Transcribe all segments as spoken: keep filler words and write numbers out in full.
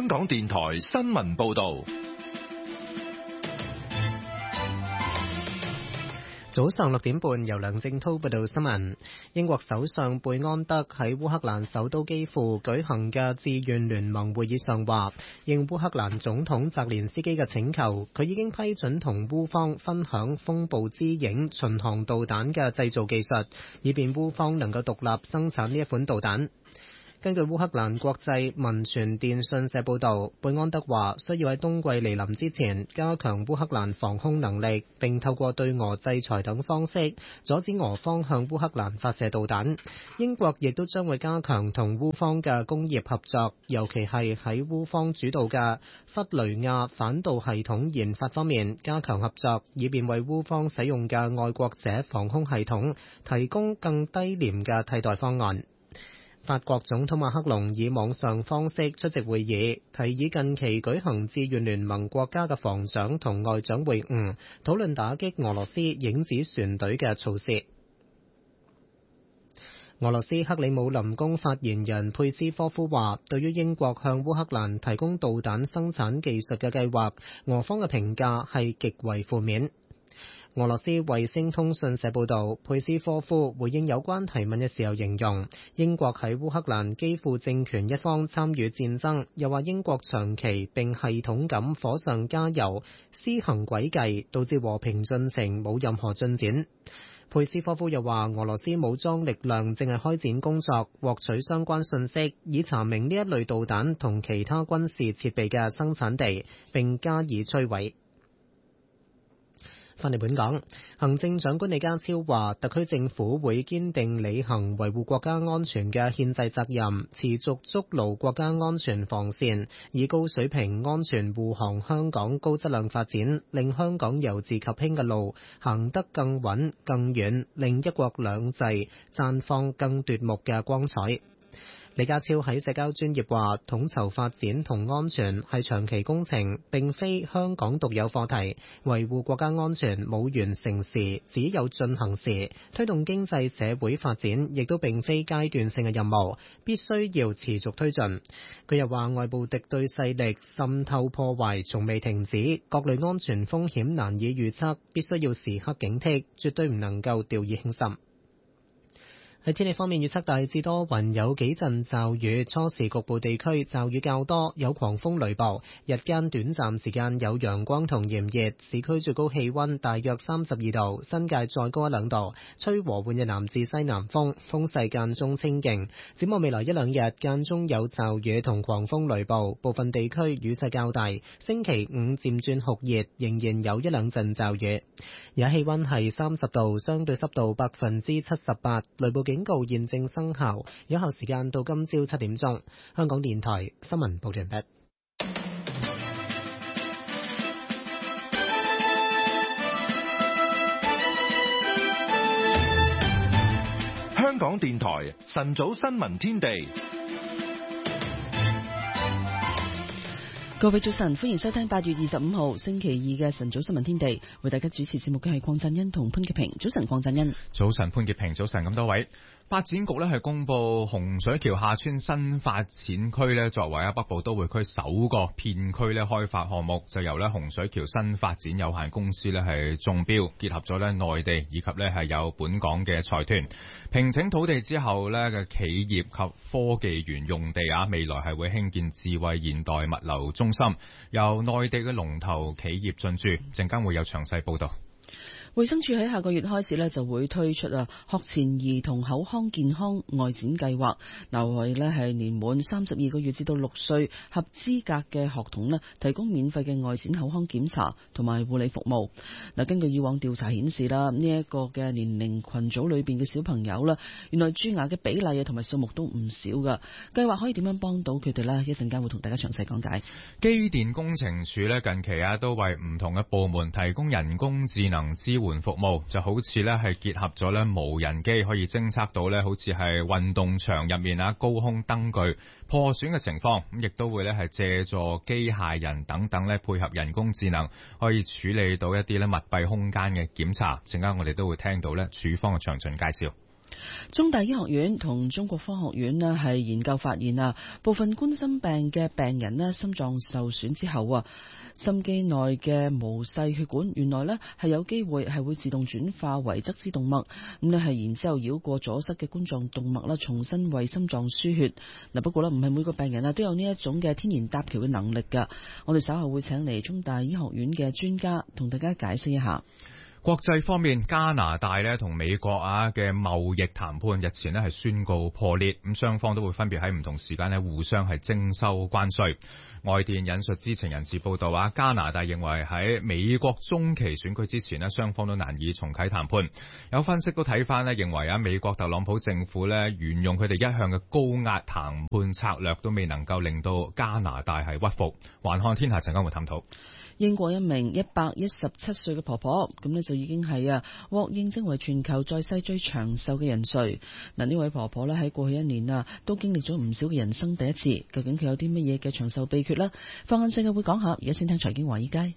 香港電台新聞報道。 早上六點半，由梁正濤報道新聞。英國首相貝安德喺烏克蘭首都基輔舉行嘅志願聯盟會議上話，應烏克蘭總統澤連斯基嘅請求，佢已經批准同烏方分享風暴之影巡航導彈嘅製造技術，以便烏方能夠獨立生產呢一款導彈。根據烏克蘭國際民傳電訊社報導，貝安德話需要喺冬季嚟臨之前加強烏克蘭防空能力，並透過對俄制裁等方式阻止俄方向烏克蘭發射導彈。英國亦都將會加強同烏方嘅工業合作，尤其係喺烏方主導嘅弗雷亞反導系統研發方面加強合作，以便為烏方使用嘅愛國者防空系統提供更低廉嘅替代方案。法國總統馬克龍以網上方式出席會議，提議近期舉行志願聯盟國家嘅防長同外長會晤，討論打擊俄羅斯影子船隊嘅措施。俄羅斯克里姆林宮發言人佩斯科夫話，對於英國向烏克蘭提供導彈生產技術嘅計劃，俄方嘅評價係極為負面。俄羅斯衛星通訊社報導，佩斯科夫回應有關提問嘅時候形容，英國喺烏克蘭基輔政權一方參與戰爭，又話英國長期並系統咁火上加油，施行詭計，導致和平進程冇任何進展。佩斯科夫又話，俄羅斯武裝力量正係開展工作，獲取相關信息，以查明呢一類導彈同其他軍事設備嘅生產地，並加以摧毀。翻嚟本港，行政長官李家超話，特區政府會堅定履行維護國家安全嘅憲制責任，持續築牢國家安全防線，以高水平安全護航香港高質量發展，令香港由治及興嘅路行得更穩更遠，令一國兩制綻放更奪目嘅光彩。李家超喺社交專頁話，統籌發展同安全係長期工程，並非香港獨有課題。維護國家安全冇完成時，只有進行時。推動經濟社會發展亦都並非階段性嘅任務，必須要持續推進。佢又話，外部敵對勢力滲透破壞從未停止，各類安全風險難以預測，必須要時刻警惕，絕對唔能夠掉以輕心。喺天氣方面，預測大致多雲，有幾陣驟雨，初時局部地區驟雨較多，有狂風雷暴。日間短暫時間有陽光同炎熱，市區最高氣溫大約三十二度，新界再高一兩度。吹和緩嘅南至西南風，風勢間中清勁。展望未來一兩日，間中有驟雨同狂風雷暴，部分地區雨勢較大。星期五漸轉酷熱，仍然有一兩陣驟雨。而家氣溫係三十度，相對濕度百分之七十八，雷暴警告現正生效，有效時間到今朝七點鐘。香港電台新聞報道完畢。 香港電台晨早新聞天地。 各位早晨，歡迎收聽八月二十五號星期二嘅晨早新聞天地，為大家主持節目嘅係鄺振恩同潘潔平。早晨，鄺振恩。 早晨，潘潔平。早晨，咁多位。發展局咧係公布洪水橋廈村新發展區咧，作為啊北部都會區首個片區咧開發項目，就由咧洪水橋新發展有限公司咧係中標，結合咗咧內地以及咧係有本港嘅財團，平整土地之後咧嘅企業及科技園用地啊，未來係會興建智慧現代物流中心，由內地嘅龍頭企業進駐，陣間會有詳細報道。 衛生署喺下個月開始咧就會推出啊學前兒童口腔健康外展計劃，嗱為咧係年滿三十二個月至到六歲合資格嘅學童咧提供免費嘅外展口腔檢查同埋護理服務。嗱，根據以往調查顯示啦，呢一個嘅年齡群組裏邊嘅小朋友啦，原來蛀牙嘅比例啊同埋數目都唔少噶。計劃可以點樣幫到佢哋呢？一陣間會同大家詳細講解。 機電工程署咧近期啊都為唔同嘅部門提供人工智能支援服務，就好似咧係結合咗咧無人機可以偵測到咧好似係運動場入面啊高空燈具破損嘅情況，咁亦都會咧係借助機械人等等咧配合人工智能，可以處理到一啲咧密閉空間嘅檢查。陣間我哋都會聽到咧署方嘅詳盡介紹。 中大醫學院同中國科學院呢係研究發現啊，部分冠心病嘅病人呢心臟受損之後啊，心肌內嘅毛細血管原來呢係有機會係會自動轉化為側支動脈，咁呢係然之後繞過阻塞嘅冠狀動脈啦，重新為心臟輸血。嗱，不過呢唔係每個病人啊都有呢一種嘅天然搭橋嘅能力㗎。我哋稍後會請嚟中大醫學院嘅專家同大家解釋一下。 國際方面，加拿大咧同美國啊嘅貿易談判日前咧係宣告破裂，咁雙方都會分別喺唔同時間咧互相係徵收關稅。外電引述知情人士報道啊，加拿大認為喺美國中期選舉之前咧，雙方都難以重啟談判。有分析都睇翻咧，認為啊美國特朗普政府咧沿用佢哋一向嘅高壓談判策略，都未能夠令到加拿大係屈服。環看天下陣間會探討。 英國一名一百一十七歲嘅婆婆，咁呢就已經係啊獲認證為全球在世最長壽嘅人瑞。嗱，呢位婆婆呢喺過去一年啊都經歷咗唔少嘅人生第一次，究竟佢有啲乜嘢嘅長壽秘訣呢？放眼世界會講下，而家先聽財經華爾街。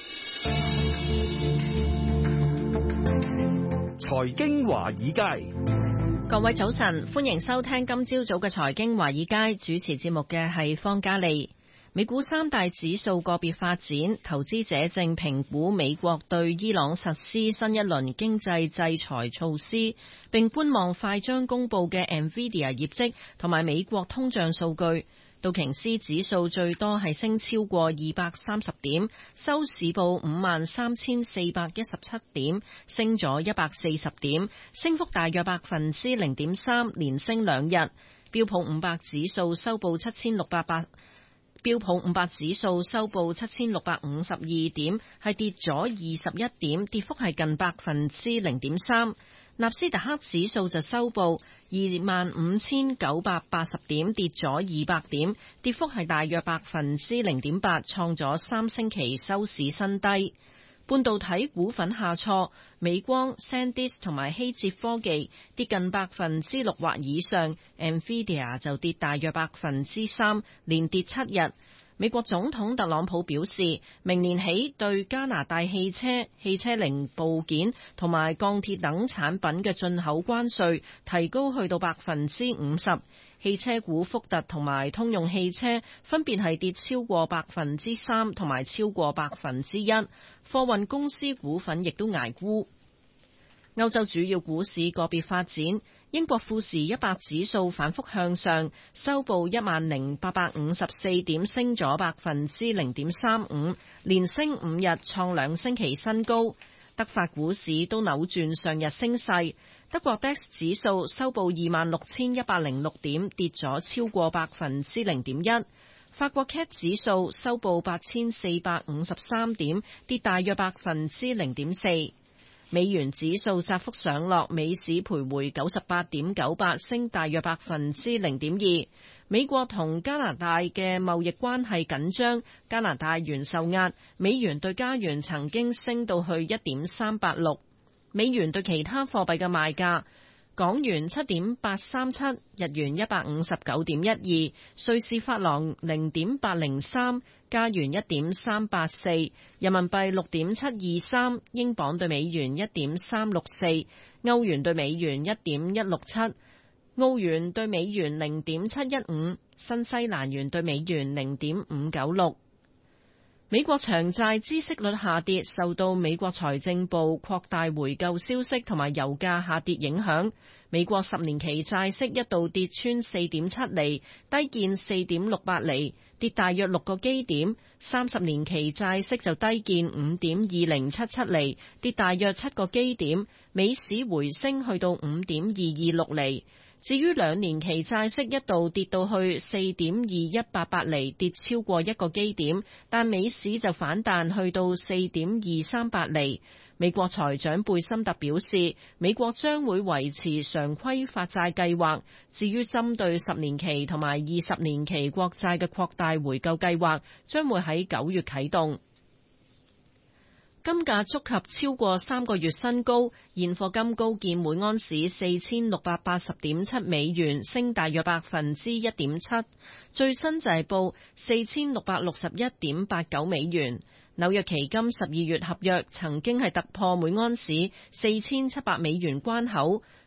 財經華爾街， 各位早晨，歡迎收聽今朝早嘅財經華爾街，主持節目嘅係方嘉利。美股三大指數個別發展，投資者正評估美國對伊朗實施新一輪經濟制裁措施，並觀望快將公佈嘅 Nvidia 業績同埋美國通脹數據。道瓊斯指數最多係升超過二百三十點，收市報五萬三千四百一十七點，升咗一百四十點，升幅大約百分之零點三，連升兩日。標普五百指數收報七千六百八。標普五百指數收報七千六百五十二點，係跌咗二十一點，跌幅係近百分之零點三。納斯達克指數就收報二萬五千九百八十點，跌咗二百點，跌幅係大約百分之零點八，創咗三星期收市新低。半導體股份下挫，美光、SanDisk 同埋希捷科技跌近百分之六或以上 ，Nvidia 就跌大約百分之三，連跌七日。美國總統特朗普表示，明年起對加拿大汽車、汽車零部件同埋鋼鐵等產品嘅進口關稅提高去到百分之五十。汽車股福特同埋通用汽車分別係跌超過百分之三同埋超過百分之一。貨運公司股份亦都捱沽。歐洲主要股市個別發展，英國富時一百指數反覆向上，收報一萬零八百五十四點，升咗百分之零點三五，連升五日，創兩星期新高。德法股市都扭轉上日升勢，德國 D A X 指數收報二萬六千一百零六點，跌咗超過百分之零點一。法國 C A C 指數收報八千四百五十三點，跌大約百分之零點四。美元指數窄幅上落，美市徘徊九十八點九八，升大約百分之零點二。美國同加拿大嘅貿易關係緊張，加拿大元受壓，美元對加元曾經升到去一點三八六。美元對其他貨幣嘅賣價：港元七點八三七，日元一百五十九點一二，瑞士法郎零點八零三，加元一點三八四，人民幣六點七二三，英鎊對美元一點三六四，歐元對美元一點一六七，澳元對美元零點七一五，新西蘭元對美元零點五九六。美國長債孳息率下跌，受到美國財政部擴大回購消息同埋油價下跌影響。美國十年期債息一度跌穿四點七厘，低見四點六八厘，跌大約六個基點。三十年期債息就低見五點二零七七厘，跌大約七個基點。美市回升去到五點二二六厘。至於兩年期債息一度跌到去四點二一八八厘，跌超過一個基點，但美市就反彈去到四點二三八厘。美國財長貝森特表示，美國將會維持常規發債計劃。至於針對十年期同埋二十年期國債嘅擴大回購計劃，將會喺九月啟動。金價觸及超過三個月新高，現貨金高見每安士四千六百八十點七美元，升大約百分之一點七。最新就係報四千六百六十一點八九美元。紐約期金十二月合約曾經係突破每安士四千七百美元關口，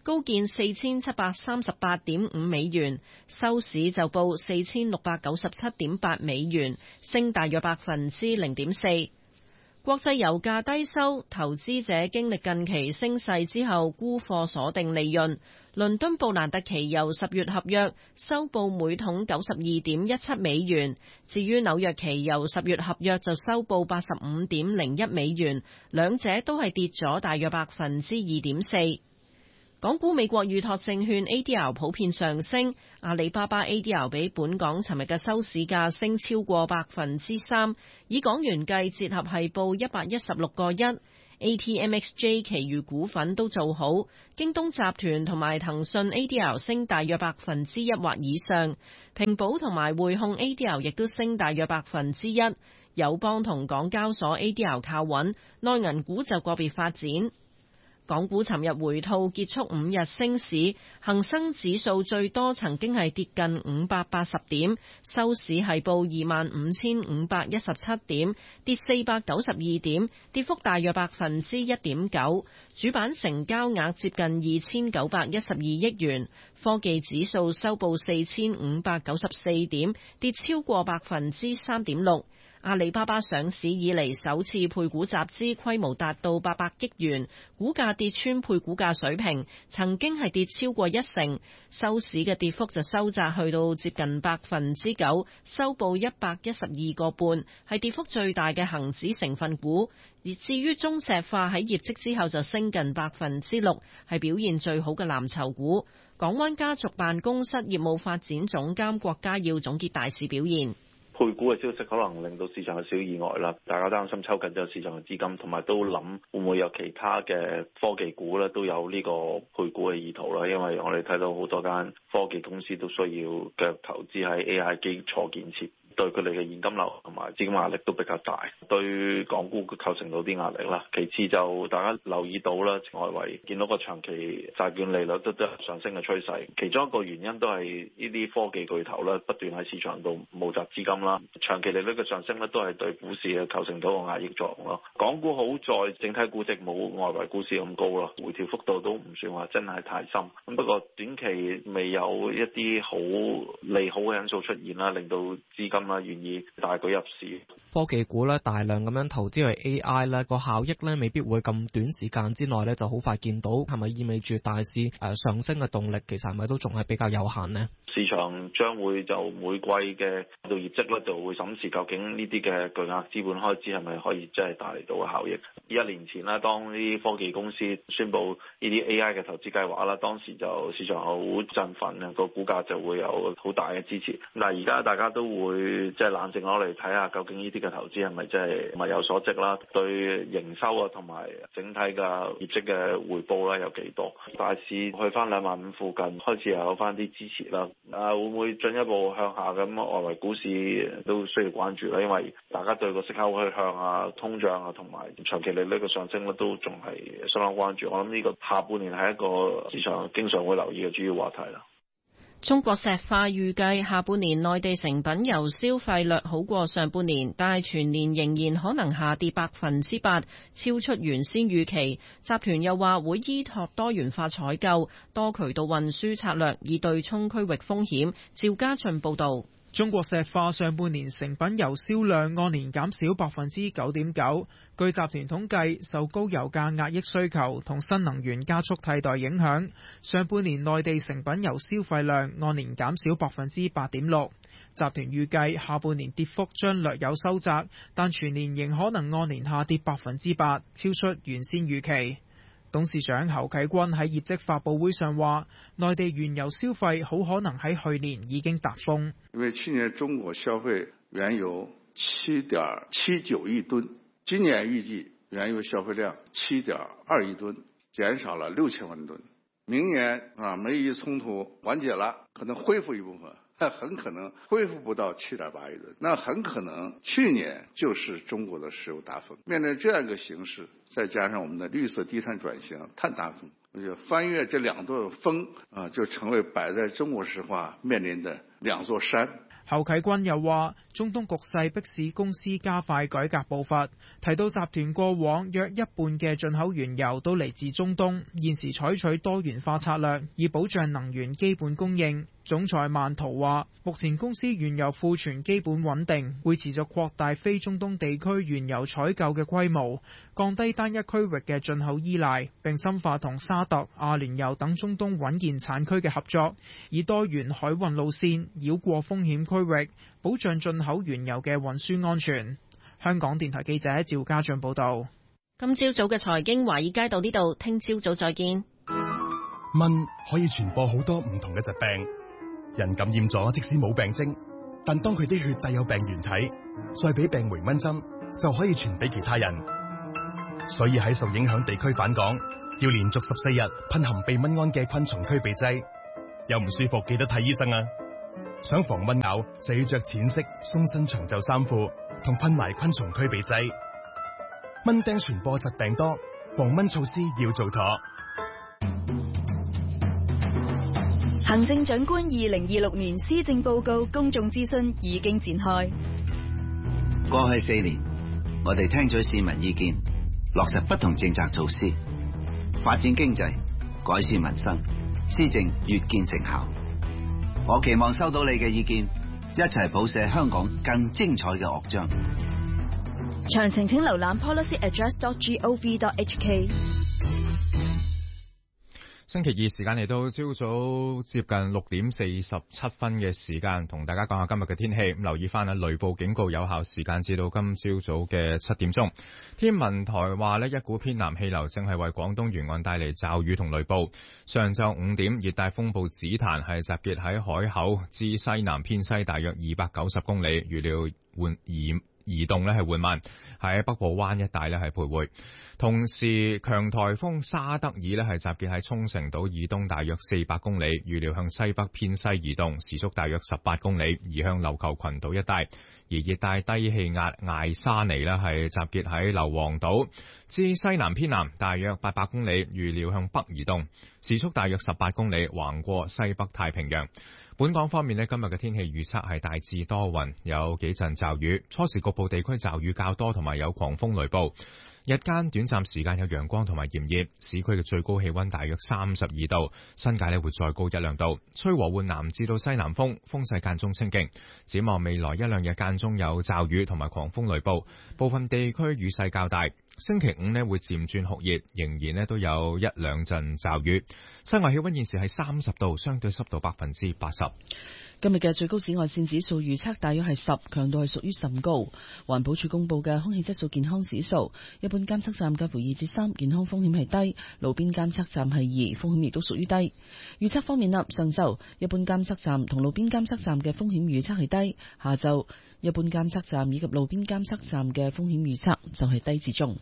高見四千七百三十八點五美元，收市就報四千六百九十七點八美元，升大約百分之零點四。國際油價低收，投資者經歷近期升勢之後沽貨鎖定利潤。倫敦布蘭特期油十月合約收報每桶九十二點一七美元，至於紐約期油十月合約就收報八十五點零一美元，兩者都係跌咗大約百分之二點四。港股美國預託證券 A D R 普遍上升，阿里巴巴 A D R 比本港尋日嘅收市價升超過百分之三，以港元計，折合係報一百一十六個一。A T M X J 其餘股份都做好，京東集團同埋騰訊 A D R 升大約百分之一或以上，平保同埋匯控 A D R 亦都升大約百分之一，友邦同港交所 A D R 靠穩，內銀股就個別發展。港股尋日回吐結束五日升市，恒生指數最多曾經係跌近五百八十點，收市係報二萬五千五百一十七點，跌四百九十二點，跌幅大約百分之一點九。主板成交額接近二千九百一十二億元，科技指數收報四千五百九十四點，跌超過百分之三點六。阿里巴巴上市以嚟首次配股集資，規模達到八百億元，股價跌穿配股價水平，曾經係跌超過一成，收市嘅跌幅就收窄去到接近百分之九，收報一百一十二個半，係跌幅最大嘅恒指成分股。而至於中石化喺業績之後就升近百分之六，係表現最好嘅藍籌股。港灣家族辦公室業務發展總監郭家耀總結大市表現。 配股嘅消息可能令到市場有少少意外啦，大家擔心抽緊咗市場嘅資金，同埋都諗會唔會有其他嘅科技股咧都有呢個配股嘅意圖啦，因為我哋睇到好多間科技公司都需要嘅投資喺 A I 基礎建設，對佢哋嘅現金流同埋資金壓力都比較大，對港股構成到啲壓力啦。其次就大家留意到啦，外圍見到個長期債券利率都都上升嘅趨勢，其中一個原因都係呢啲科技巨頭咧不斷喺市場度募集資金啦，長期利率嘅上升咧都係對股市嘅構成到個壓抑作用咯。港股好在整體估值冇外圍股市咁高咯，回調幅度都唔算話真係太深。咁不過短期未有一啲好利好嘅因素出現啦，令到資金啦願意大舉入市。 科技股咧大量咁樣投資去 A I 咧，個效益咧未必會咁短時間之內咧就好快見到，係咪意味住大市誒上升嘅動力其實係咪都仲係比較有限呢？ 市場將會就每季嘅到業績咧就會審視究竟呢啲嘅巨額資本開支係咪可以真係帶嚟到嘅效益。一年前啦，當呢啲科技公司宣布呢啲 A I 嘅投資計劃啦，當時就市場好振奮啊，個股價就會有好大嘅支持。但係而家大家都會即係冷靜落嚟睇下，究竟呢啲嘅投資係咪真係咪有所值啦？對營收啊同埋整體嘅業績嘅回報咧有幾多？大市去翻兩萬五附近開始有翻啲支持啦。啊，會唔會進一步向下咁？外圍股市都需要關注啦，因為大家對個息口去向啊、通脹啊同埋長期利率嘅上升咧都仲係相當關注。我諗呢個下半年係一個市場經常會留意嘅主要話題啦。 中國石化預計下半年內地成品油消費略好過上半年，但係全年仍然可能下跌百分之八，超出原先預期。集團又話會依託多元化採購、多渠道運輸策略，以對沖區域風險。趙家俊報導。 中國石化上半年成品油銷量按年減少百分之九點九，據集團統計，受高油價壓抑需求同新能源加速替代影響，上半年內地成品油消費量按年減少百分之八點六。集團預計下半年跌幅將略有收窄，但全年仍可能按年下跌百分之八，超出原先預期。董事長侯啟軍喺業績發佈會上話，內地原油消費好可能喺去年已經達峰。 因為去年中國消費原油七點七九億噸，今年預計原油消費量七點二億噸，減少了六千萬噸。明年啊，美伊衝突緩解了，可能恢復一部分，但很可能恢復不到七點八億噸，那很可能去年就是中國的石油大峰。面對這樣一個形勢，再加上我們的綠色低碳轉型、碳達峰，我覺得翻越這兩座峰啊，就成為擺在中國石化面臨的兩座山。 侯啟軍又話，中東局勢迫使公司加快改革步伐，提到集團過往約一半嘅進口原油都嚟自中東，現時採取多元化策略，以保障能源基本供應。總裁曼圖話，目前公司原油庫存基本穩定，會持續擴大非中東地區原油採購嘅規模，降低單一區域嘅進口依賴，並深化同沙特、阿聯酋等中東穩健產區嘅合作，以多元海運路線繞過風險區域，保障進口原油嘅運輸安全。香港電台記者趙家俊報道。 今朝早嘅財經華爾街到呢度，聽朝早再見。 蚊可以傳播好多唔同嘅疾病。人感染咗，即使冇病徵，但當佢啲血帶有病原體，再俾病媒蚊針，就可以傳俾其他人。所以喺受影響地區返港，要連續十四日噴含避蚊胺嘅昆蟲驅避劑。有唔舒服記得睇醫生啊！想防蚊咬，就要着淺色鬆身長袖衫褲，同噴埋昆蟲驅避劑。蚊叮傳播疾病多，防蚊措施要做妥。 行政長官二零二六年施政報告公眾諮詢已經展開。 過去四年，我哋聽取市民意見，落實不同政策措施，發展經濟，改善民生，施政越見成效。我期望收到你嘅意見，一齊譜寫香港更精彩嘅樂章。 詳情請瀏覽 policy address dot gov dot h k。 星期二時間嚟到朝早接近六點四十七分嘅時間，同大家講下今日嘅天氣。咁留意翻啊，雷暴警告有效時間至到今朝早嘅七點鐘。天文台話呢，一股偏南氣流正係為廣東沿岸帶嚟驟雨同雷暴。上晝五點，熱帶風暴紫檀係集結喺海口至西南偏西大約二百九十公里，預料緩移移動呢係緩慢，喺北部灣一帶呢係徘徊。同時，強颱風沙德爾呢係集結喺沖繩島以東大約四百公里，預料向西北偏西移動，時速大約十八公里，移向琉球群島一帶。而熱帶低氣壓艾沙尼呢係集結喺硫磺島至西南偏南大約八百公里，預料向北移動，時速大約十八公里，橫過西北太平洋。本港方面呢，今日嘅天氣預測係大致多雲，有幾陣驟雨，初時局部地區驟雨較多，同埋有狂風雷暴。日間短暫時間有陽光同埋炎熱，市區嘅最高氣溫大約三十二度，新界呢會再高一兩度，吹和緩南至到西南風，風勢間中清勁。展望未來一兩日間中有驟雨同埋狂風雷暴，部分地區雨勢較大。星期五呢會漸轉酷熱，仍然呢都有一兩陣驟雨。室外氣溫現時係三十度，相對濕度百分之八十。 今日嘅最高紫外線指數預測大約係十，強度係屬於甚高。環保署公布嘅空氣質素健康指數，一般監測站介乎二至三，健康風險係低；路邊監測站係二，風險亦都屬於低。預測方面啦，上晝一般監測站同路邊監測站嘅風險預測係低，下晝一般監測站以及路邊監測站嘅風險預測就係低至中。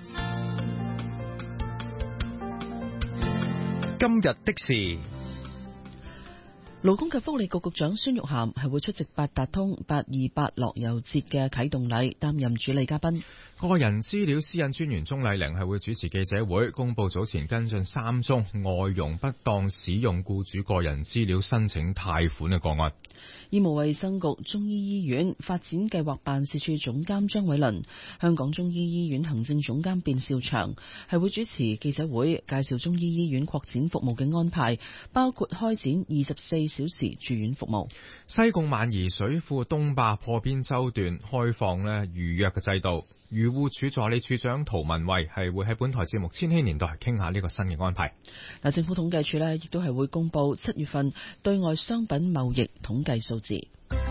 今日的事。 勞工及福利局局長孫玉菡係會出席八達通八二八樂悠節嘅啟動禮，擔任主禮嘉賓。 個人資料私隱專員鍾麗玲係會主持記者會，公布早前跟進三宗外傭不當使用僱主個人資料申請貸款嘅個案。 醫務衛生局中醫醫院發展計劃辦事處總監張偉倫、香港中醫醫院行政總監卞兆祥係會主持記者會，介紹中醫醫院擴展服務嘅安排，包括開展二十四小時住院服務。 西貢萬宜水庫東壩破邊洲段開放咧預約嘅制度，漁護署助理處長涂文慧係會喺本台節目《千禧年代》傾下呢個新嘅安排。 嗱，政府統計處咧亦都係會公布七月份對外商品貿易統計數字。